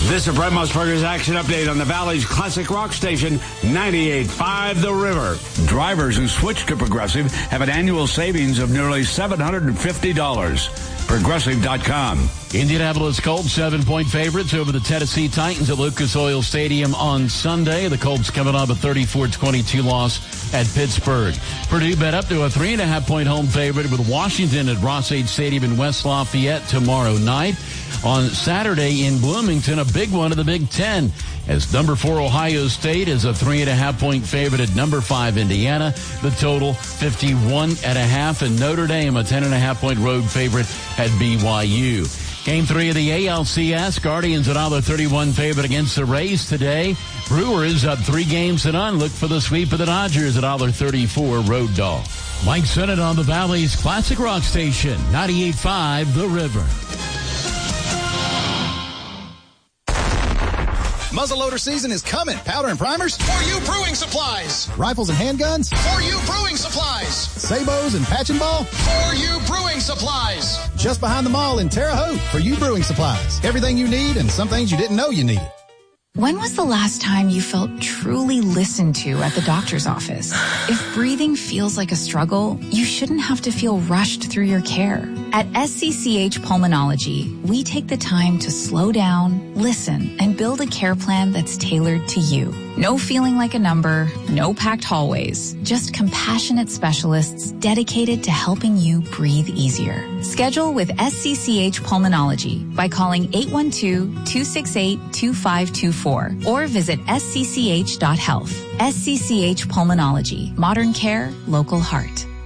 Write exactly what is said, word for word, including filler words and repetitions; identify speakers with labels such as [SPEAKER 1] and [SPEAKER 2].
[SPEAKER 1] This is Brent Musburger's Action Update on the Valley's classic rock station, ninety-eight point five The River. Drivers who switch to Progressive have an annual savings of nearly seven hundred fifty dollars. Progressive dot com.
[SPEAKER 2] Indianapolis Colts seven-point favorites over the Tennessee Titans at Lucas Oil Stadium on Sunday. The Colts coming off a thirty-four twenty-two loss at Pittsburgh. Purdue bet up to a three and a half point home favorite with Washington at Ross-Ade Stadium in West Lafayette tomorrow night. On Saturday in Bloomington, a big one of the Big Ten, as number four Ohio State is a three and a half point favorite at number five Indiana. The total fifty-one and a half, and Notre Dame a ten and a half point road favorite at B Y U. Game three of the A L C S, Guardians a one dollar thirty-one favorite against the Rays today. Brewers up three games to none. Look for the sweep of the Dodgers at one dollar thirty-four road dog. Mike Sennett on the Valley's classic rock station, ninety-eight point five The River.
[SPEAKER 3] Muzzleloader season is coming. Powder and primers?
[SPEAKER 4] For you brewing supplies.
[SPEAKER 3] Rifles and handguns?
[SPEAKER 4] For you brewing supplies.
[SPEAKER 3] Sabos and patch and ball?
[SPEAKER 4] For you brewing supplies.
[SPEAKER 3] Just behind the mall in Terre Haute for you brewing supplies. Everything you need and some things you didn't know you needed.
[SPEAKER 5] When was the last time you felt truly listened to at the doctor's office? If breathing feels like a struggle, you shouldn't have to feel rushed through your care. At S C C H Pulmonology, we take the time to slow down, listen, and build a care plan that's tailored to you. No feeling like a number, no packed hallways, just compassionate specialists dedicated to helping you breathe easier. Schedule with S C C H Pulmonology by calling eight one two, two six eight, two five two four or visit S C C H dot health. S C C H Pulmonology. Modern care, local heart.